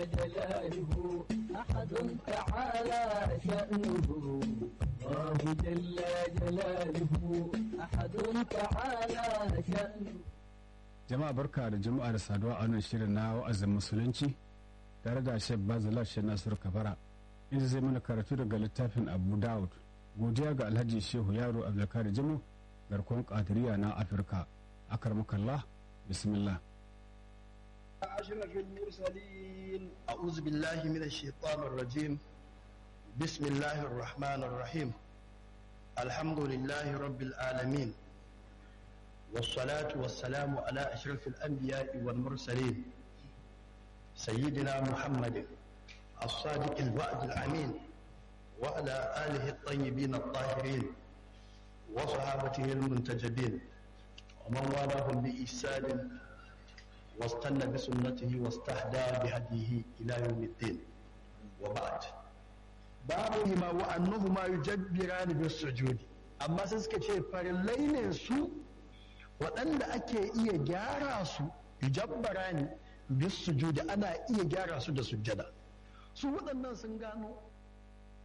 جلاله أحد تعالى شأنه الله جل جلاله أحد تعالى شأنه. Jama'a barka da jama'a da saduwa a wannan shirin na wa'azin musulunci tare da Sheikh Bazalar Sheikh Nasiru Kabara inda zai mana karatu daga littafin Abu Dawud. Godiya ga Alhaji Shehu Yaro Abdulkadir Jimo garkon Qadiriyya na Afirka. Akarmakallah bismillah. أشرف المرسلين أعوذ بالله من الشيطان الرجيم بسم الله الرحمن الرحيم الحمد لله رب العالمين والصلاة والسلام على أشرف الأنبياء والمرسلين سيدنا محمد الصادق الوعد الأمين وعلى آله الطيبين الطاهرين وصحابته المنتجبين ومن والاهم بإحسان واستنى بسنته واستهدى بهديه إلى يوم الدين وبعد بابهما وأنهما يجبران بالسجود أما سنسكتشي فرلين سو وأن أكي إيه جاراسو يجبران بالسجود أنا إيه جاراسو دا سجدا su waɗannan sun gano